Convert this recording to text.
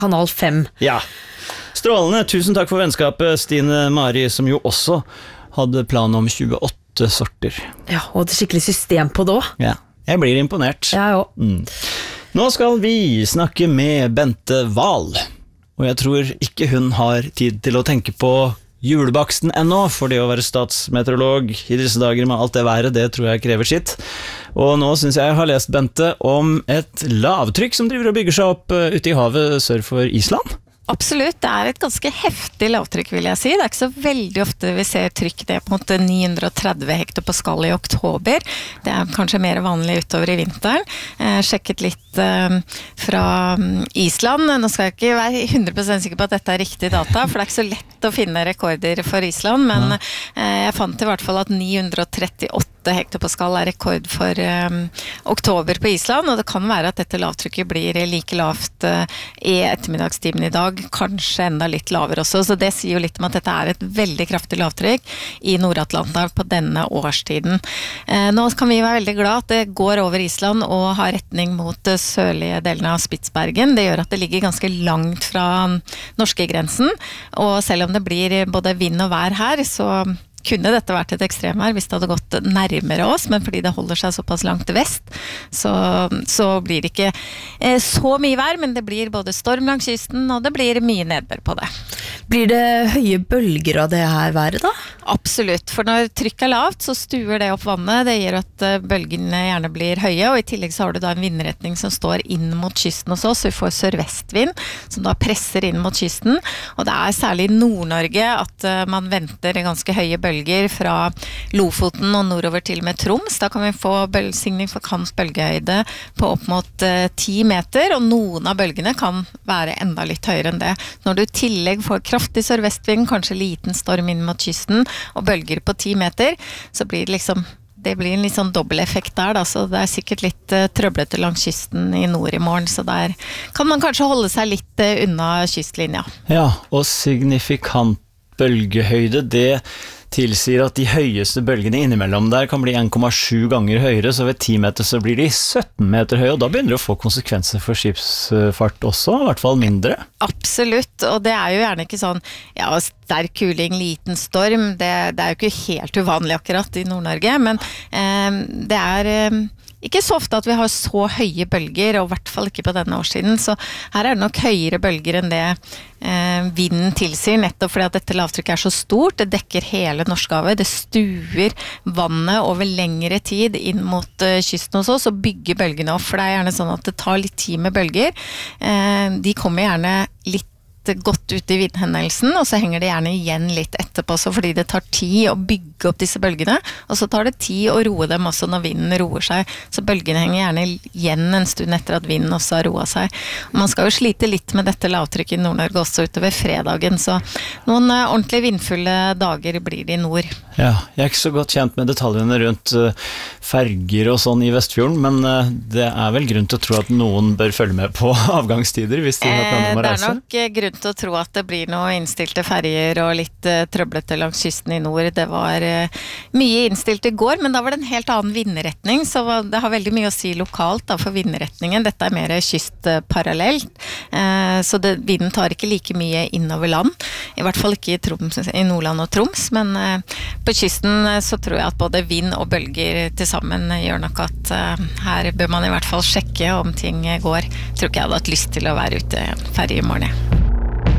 Kanal 5. Ja, strålende. Tusen takk for vennskapet, Stine Mari, som jo også hadde plan om 28 sorter. Ja, og det skikkelig system på det også. Ja, jeg blir imponert. Ja, jo. Nå skal vi snakke med Bente Wahl, og jeg tror ikke hun har tid til å tenke på julebaksten ennå, for det å være statsmeteorolog i disse dager med alt det været, det tror jeg krever sitt. Og nå synes jeg har lest, Bente, om et lavtrykk som driver og bygger seg opp ute i havet sør for Island. Absolutt, det et ganske heftig lavtrykk, vil jeg si. Det ikke så veldig ofte vi ser trykk det på en måte 930 hektopascal i oktober. Det kanskje mer vanlig utover i vinteren. Sjekket litt fra Island. Nå skal jeg ikke være 100% sikker på at dette riktig data, for det ikke så lett å finne rekorder for Island, men jeg fant i hvert fall at 938 hektopascal rekord for oktober på Island, og det kan være at dette lavtrykket blir like lavt i ettermiddagstimen i dag, kanskje enda litt lavere også, så det sier jo litt om at dette et veldig kraftig lavtrykk i Nord-Atlanteren på denne årstiden. Nå kan vi være veldig glad at det går over Island og har retning mot sørlige delene av Spitsbergen. Det gjør at det ligger ganske langt fra norske grensen, og selv om det blir både vind og vær her, så kunne dette vært et ekstremvær hvis det hadde gått nærmere oss, men fordi det holder seg såpass langt vest, så blir det ikke så mye vær, men det blir både storm langs kysten, og det blir mye nedbør på det. Blir det høye bølger av det her været da? Absolutt, for når trykket lavt, så stuer det opp vannet, det gjør at bølgene gjerne blir høye, og i tillegg så har du da en vindretning som står inn mot kysten hos oss, vi får sørvestvind, som da presser inn mot kysten, og det særlig i Nord-Norge at man venter ganske høye bølger fra Lofoten og nordover til med Troms. Da kan vi få signifikant bølgehøyde på opp mot 10 meter, og noen av bølgene kan være enda litt høyere enn det. Når du i tillegg får kraftig sørvestvind, kanskje liten storm inn mot kysten, og bølger på 10 meter, så blir det blir en litt sånn dobbeleffekt der da, så det sikkert litt trøblete langs kysten i nord i morgen, så der kan man kanskje holde seg litt unna kystlinja. Ja, og signifikant bølgehøyde, det tilsier at de høyeste bølgene innimellom der kan bli 1,7 ganger høyere, så ved 10 meter så blir de 17 meter høye, og da begynner det å få konsekvenser for skipsfart også, i hvert fall mindre. Absolutt, og det jo gjerne ikke sånn, ja, sterk kuling, liten storm, det jo ikke helt uvanlig akkurat i Nord-Norge, men det ikke så ofte at vi har så høye bølger, og i hvert fall ikke på denne årstiden, så her det nok høyere bølger enn det vinden tilsier, nettopp fordi at dette lavtrykket så stort, det dekker hele Norskehavet, det stuer vannet over lengre tid inn mot kysten hos oss, og bygger bølgene opp, for det gjerne sånn at det tar litt tid med bølger. De kommer gjerne litt godt ut i vindhendelsen, og så henger det gjerne igjen litt etterpå, så fordi det tar tid å bygge opp disse bølgene, og så tar det tid å roe dem også når vinden roer seg, så bølgene henger gjerne igjen en stund etter at vinden også har roet seg. Og man skal jo slite litt med dette lavtrykket i Nord-Norge også utover fredagen, så noen ordentlig vindfulle dager blir det i nord. Ja, jeg ikke så godt kjent med detaljene rundt ferger og sånn i Vestfjorden, men det vel grunn til å tro at noen bør følge med på avgangstider hvis de har planer om å reise. Det nok grunn til å tro at det blir noe innstilte ferger og litt trøblete langs kysten i nord. Det var mye innstilt i går, men da var det en helt annen vindretning, så det har veldig mye å si lokalt da, for vindretningen. Dette mer kystparallelt, så vinden tar ikke like mye innover land, i hvert fall ikke i Nordland og Troms, men på kysten så tror jeg at både vind og bølger til sammen gjør nok at her bør man i hvert fall sjekke om ting går. Jeg tror ikke jeg hadde hatt lyst til å være ute i en ferge i morgen.